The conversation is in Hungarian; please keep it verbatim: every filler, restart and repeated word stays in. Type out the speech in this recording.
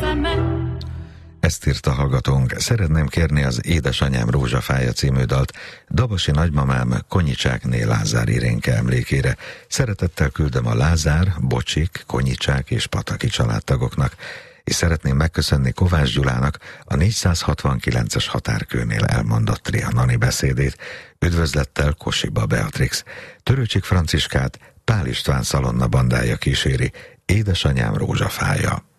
Ezt írta hallgatónk, szeretném kérni az Édesanyám rózsafája című dalt Dabasi nagymamám Konyicsákné Lázár Irénke emlékére. Szeretettel küldöm a Lázár, Bocsik, Konyicsák és Pataki családtagoknak, és szeretném megköszönni Kovács Gyulának a négyszázhatvankilences határkőnél elmondott trianoni beszédét. Üdvözlettel Kosiba Beatrix. Törőcsik Franciskát Pál István szalonna bandája kíséri, Édesanyám rózsafája.